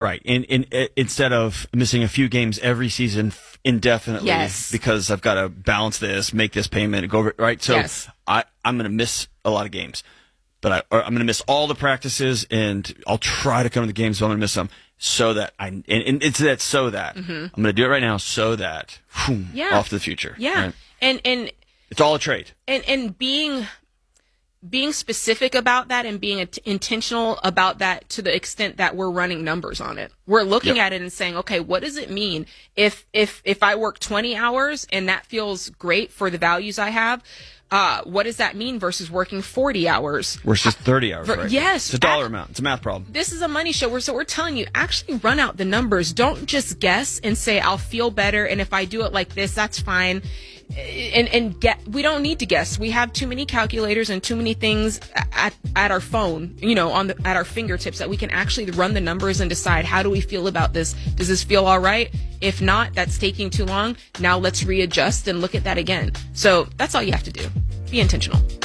Right. And instead of missing a few games every season indefinitely Yes. because I've got to balance this, make this payment, go over, right? So Yes. I'm going to miss a lot of games. But I'm going to miss all the practices, and I'll try to come to the games, but I'm going to miss them so that and it's that so that. Mm-hmm. I'm going to do it right now so that off to the future. Yeah. Right? And It's all a trade. And being specific about that and being intentional about that to the extent that we're running numbers on it. We're looking at it and saying, okay, what does it mean if I work 20 hours and that feels great for the values I have? What does that mean versus working 40 hours? Versus 30 hours, right? Yes. It's a dollar amount. It's a math problem. This is a money show. So we're telling you, actually run out the numbers. Don't just guess and say, I'll feel better. And if I do it like this, that's fine. We don't need to guess. We have too many calculators and too many things at our phone, at our fingertips that we can actually run the numbers and decide, how do we feel about this? Does this feel all right? If not, that's taking too long. Now let's readjust and look at that again. So that's all you have to do. Be intentional.